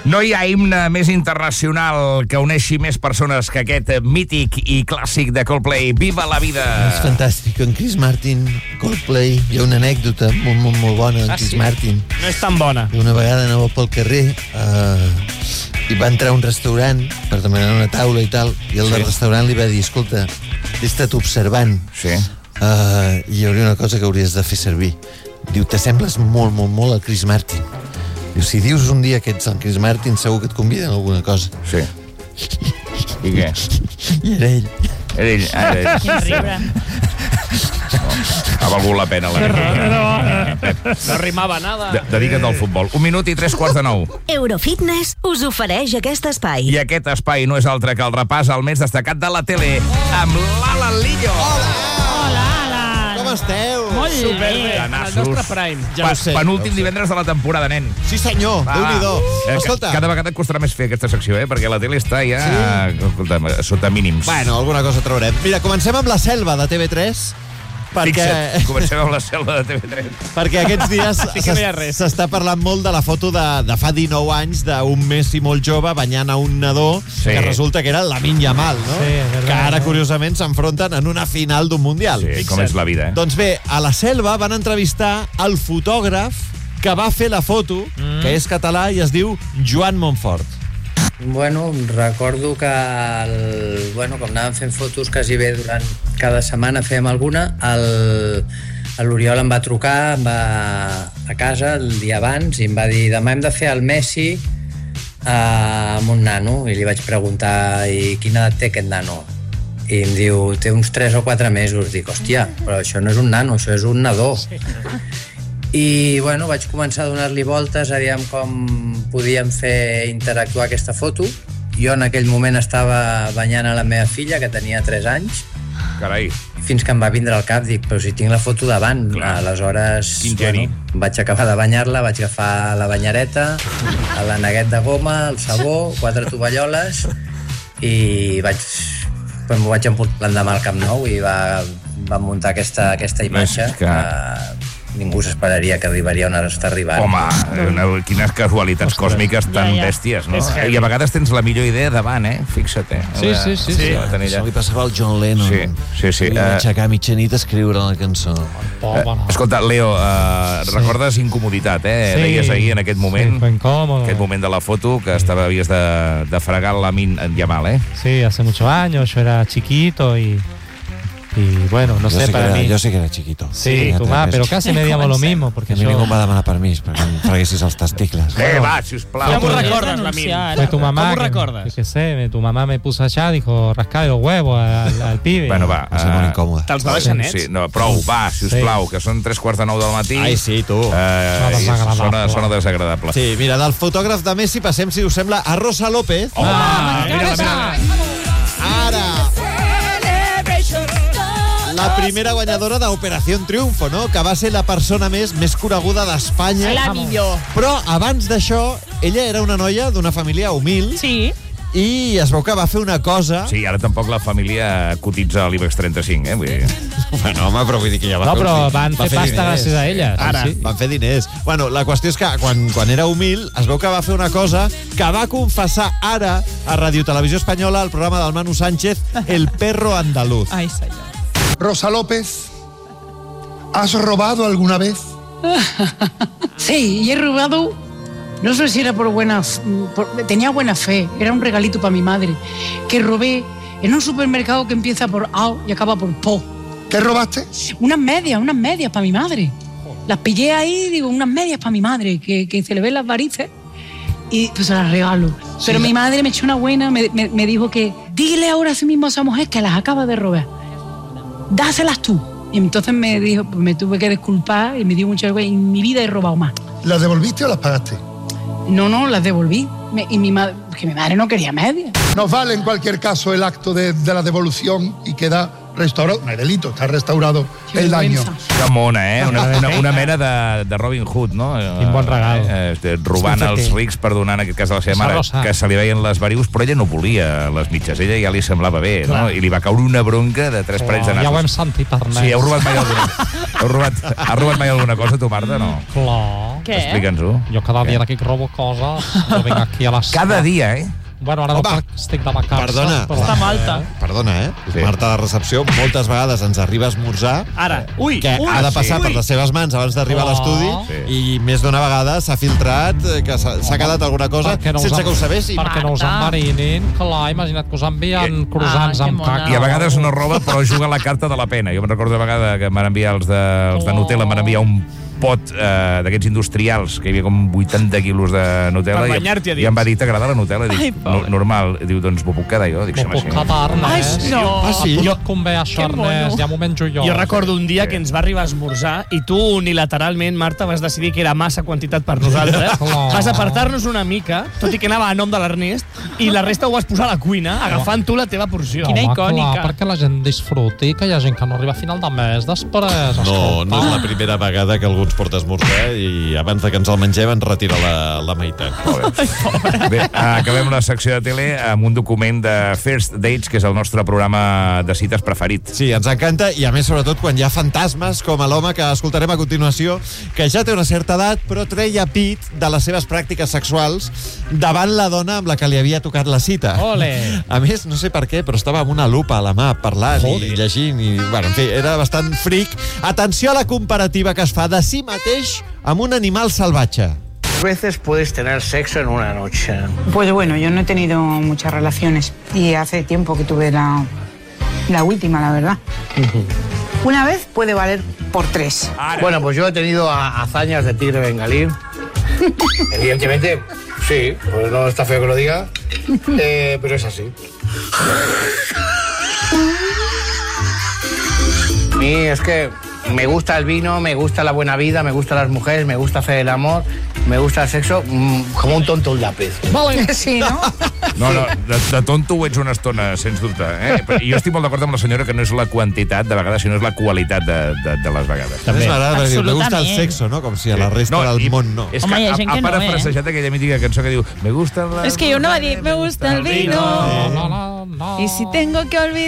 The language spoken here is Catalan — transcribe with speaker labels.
Speaker 1: No hi ha himne més internacional que uneixi més persones que aquest mític i clàssic de Coldplay. Viva la vida!
Speaker 2: És fantàstic. En Chris Martin, Coldplay, hi ha una anècdota molt bona en Chris Martin.
Speaker 3: No és tan bona.
Speaker 2: Una vegada anava pel carrer i va entrar a un restaurant per demanar una taula i tal, i el del restaurant li va dir, escolta, t'he estat observant i hi hauria una cosa que hauries de fer servir. Diu, t'assembles molt al Chris Martin. Diu, si dius un dia que ets el Chris Martin, segur que et conviden a alguna cosa.
Speaker 1: Sí. I què?
Speaker 2: I era ell.
Speaker 1: Era ell.
Speaker 4: Quin riure.
Speaker 1: Ha valgut la pena.
Speaker 3: No rimava nada.
Speaker 1: Dedica't al futbol. 1 minut i 3:45.
Speaker 5: Eurofitness us ofereix aquest espai.
Speaker 1: I aquest espai no és altre que el repàs al més destacat de la tele amb l'Alan Lillo.
Speaker 4: Hola, Alan.
Speaker 2: Com esteu?
Speaker 4: Molt
Speaker 3: Superbé,
Speaker 4: bé.
Speaker 3: en el nostre prime.
Speaker 2: Ja ho sé.
Speaker 1: Penúltim divendres de la temporada, nen.
Speaker 2: Sí, senyor. Déu-n'hi-do. Escolta.
Speaker 1: Cada vegada et costarà més fer aquesta secció, perquè la tele està ja sota mínims.
Speaker 2: Bueno, alguna cosa traurem. Mira, comencem amb La Selva, de TV3.
Speaker 1: Fixa't, comencem amb La Selva de TV3.
Speaker 2: Perquè aquests dies
Speaker 3: Sí que no hi ha res.
Speaker 2: s'està parlant molt de la foto de fa 19 anys d'un Messi molt jove banyant a un nadó que resulta que era Lamine Yamal, no?
Speaker 4: Sí, és verdad.
Speaker 2: Que ara, curiosament, s'enfronten en una final d'un Mundial.
Speaker 1: Sí, com és la vida,
Speaker 2: Doncs bé, a La Selva van entrevistar el fotògraf que va fer la foto, que és català i es diu Joan Montfort.
Speaker 6: Bueno, recordo que com anàvem fent fotos quasi bé durant cada setmana fèiem alguna, l'Oriol em va trucar, em va a casa el dia abans i em va dir, demà hem de fer el Messi amb un nano, i li vaig preguntar, i quina edat té aquest nano? I em diu, té uns 3 o 4 mesos. Dic, hòstia, però això no és un nano, això és un nadó. I vaig començar a donar-li voltes, aviam com podíem fer interactuar aquesta foto. Jo en aquell moment estava banyant a la meva filla, que tenia 3 anys.
Speaker 1: Carai.
Speaker 6: Fins que em va vindre al cap, dic, però si tinc la foto davant. Aleshores,
Speaker 1: Quin geni.
Speaker 6: vaig acabar de banyar-la, vaig agafar la banyareta, l'aneguet de goma, el sabó, 4 tovalloles, i m'ho vaig emportar l'endemà al Camp Nou i va muntar aquesta imatge que ningú s'esperaria que arribaria on ara està arribant.
Speaker 1: Home, quines casualitats còsmiques tan bèsties, no? I a vegades tens la millor idea davant, Fixa't.
Speaker 2: Sí. Això li passava al John Lennon.
Speaker 1: Sí.
Speaker 2: Li va aixecar a mitjanit a escriure la cançó.
Speaker 1: Escolta, Leo, recordes incomoditat, Deies ahir en aquest moment, aquest moment de la foto, que havies de fregar Lamine Yamal,
Speaker 7: Sí, hace muchos años, yo era chiquito y bueno, no sé, para mí...
Speaker 2: Jo sé que era chiquito.
Speaker 7: Sí, tu mà, però quasi medíamos lo mismo, porque
Speaker 2: a mi ningú em va demanar permís perquè em freguessis els testicles.
Speaker 1: Va, sisplau.
Speaker 3: Com ho recordes, Lamine?
Speaker 7: Fue tu mamá,
Speaker 3: ¿Cómo recordas?
Speaker 7: que sé, tu mamá me puso allá, dijo, rascale los huevos al pibe.
Speaker 1: Bueno, va.
Speaker 2: Va ser molt incòmode.
Speaker 3: Te'ls va deixar nets?
Speaker 1: Sí, no, prou, va, sisplau, que són 3:45 del matí.
Speaker 2: Ai, sí, tu.
Speaker 1: Sona desagradable.
Speaker 2: Sí, mira, del fotògraf de Messi passem, si us sembla, a Rosa López. Ara! La primera guanyadora d'Operació Triunfo, no? Que va ser la persona més coneguda d'Espanya.
Speaker 4: La millor.
Speaker 2: Però abans d'això, ella era una noia d'una família humil.
Speaker 4: Sí.
Speaker 2: I es veu que va fer una cosa...
Speaker 1: Sí, ara tampoc la família cotitza a l'IBEX 35, Vull dir...
Speaker 2: Bueno, home, però vull dir que ja va
Speaker 7: No,
Speaker 2: fer...
Speaker 7: però van fer pasta gràcies a ella.
Speaker 2: Ara, van fer diners. Bueno, la qüestió és que quan era humil es veu que va fer una cosa que va confessar ara a Radio Televisió Espanyola al programa del Manu Sánchez, El perro andaluz.
Speaker 4: Ai, senyor.
Speaker 8: Rosa López, ¿has robado alguna vez?
Speaker 9: Sí, y he robado, no sé si era tenía buena fe, era un regalito para mi madre, que robé en un supermercado que empieza por A y acaba por Po.
Speaker 8: ¿Qué robaste?
Speaker 9: Unas medias para mi madre. Las pillé ahí, digo, unas medias para mi madre, que se le ven las varices, y pues se las regalo. Pero mi madre me echó una buena, me dijo que dile ahora a sí mismo a esa mujer que las acaba de robar. Dáselas tú. Y entonces me dijo, pues me tuve que disculpar y me dio mucha vergüenza. En mi vida he robado más.
Speaker 8: ¿Las devolviste o las pagaste?
Speaker 9: No, las devolví. Y mi madre no quería medias.
Speaker 8: Nos vale en cualquier caso el acto de la devolución y queda restaurado, no hay delito, está restaurado el daño.
Speaker 1: Que mona, una mena de Robin Hood, no?
Speaker 7: Quin bon regal.
Speaker 1: Robant els rics per donar, en aquest cas, a la seva mare, que se li veien les varius, però ella no volia les mitges, ella ja li semblava bé, no? I li va caure una bronca de 3 parells de nassos.
Speaker 7: Ja ho hem sentit, Ernest.
Speaker 1: Sí, heu robat mai alguna Has robat mai alguna cosa, tu, Marta, no?
Speaker 7: Clar.
Speaker 4: Què?
Speaker 1: Explica'ns-ho.
Speaker 7: Jo cada dia d'aquí robo coses, jo vinc aquí a les...
Speaker 1: Cada dia,
Speaker 7: Bueno, ara estic de vacances.
Speaker 2: Perdona.
Speaker 3: Està Malta.
Speaker 2: Perdona,
Speaker 1: Sí.
Speaker 2: Marta de recepció, moltes vegades ens arriba a esmorzar
Speaker 3: Ara,
Speaker 2: que ha de passar per les seves mans abans d'arribar a l'estudi i més d'una vegada s'ha filtrat que s'ha quedat alguna cosa sense que ho sabéssim.
Speaker 7: Perquè no us enverinin, clar, imagina't que us envien croissants amb caca.
Speaker 1: I a vegades no roba, però juga la carta de la pena. Jo me'n recordo una vegada que m'han enviat els de Nutella, m'han enviat un pot d'aquests industrials, que hi havia com 80 quilos de Nutella, i em va dir, t'agrada la Nutella? Dic, normal. Diu, doncs m'ho puc quedar jo? Dic,
Speaker 7: m'ho puc quedar, Ernest.
Speaker 2: Sí?
Speaker 7: A tu et convé això, Ernest, ja m'ho menjo jo.
Speaker 3: Jo recordo un dia que ens va arribar a esmorzar i tu unilateralment, Marta, vas decidir que era massa quantitat per nosaltres. Vas apartar-nos una mica, tot i que anava a nom de l'Ernest, i la resta ho vas posar a la cuina, agafant tu la teva porció.
Speaker 7: Quina icònica. Clar, perquè la gent disfruti, que hi ha gent que no arriba a final de mes després.
Speaker 2: No és la primera vegada que algú ens porta a esmorzar i abans que ens el mengem ens retira la meitat.
Speaker 1: Bé, acabem la secció de tele amb un document de First Dates, que és el nostre programa de cites preferit.
Speaker 2: Sí, ens encanta, i a més sobretot quan hi ha fantasmes com l'home que escoltarem a continuació, que ja té una certa edat però treia pit de les seves pràctiques sexuals davant la dona amb la que li havia tocat la cita.
Speaker 7: Ole!
Speaker 2: A més, no sé per què, però estava amb una lupa a la mà parlant i llegint i, bueno, en fi, era bastant fric. Atenció a la comparativa que es fa de si mateix amb un animal salvatge.
Speaker 10: Veces puedes tener sexo en una noche.
Speaker 9: Pues bueno, yo no he tenido muchas relaciones y hace tiempo que tuve la última, la verdad. Una vez puede valer por 3.
Speaker 10: Bueno, pues yo he tenido hazañas de tigre bengalí. Evidentemente, sí, pues no está feo que lo diga, pero es así. A mí es que me gusta el vino, me gusta la buena vida, me gustan las mujeres, me gusta hacer el amor, me gusta el sexo, com un tonto un lápiz.
Speaker 9: Sí, no?
Speaker 1: No, de tonto ho ets una estona, sens dubte. I jo estic molt d'acord amb la senyora que no és la quantitat de vegades, sinó és la qualitat de les vegades.
Speaker 2: També m'agrada perquè diu, me gusta el sexo, no? Com si a la resta del món no.
Speaker 1: És que ha parafrasejat aquella mítica cançó que diu, me gusta la...
Speaker 4: Es que yo no va a decir, me gusta el vino.
Speaker 7: No.
Speaker 4: Y si tengo que olvidar